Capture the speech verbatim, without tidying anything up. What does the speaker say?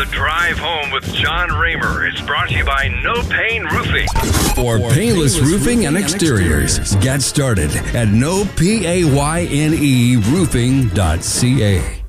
Drive Home with John Raymer is brought to you by No Pain Roofing. For painless roofing and exteriors, get started at no payne roofing dot c a.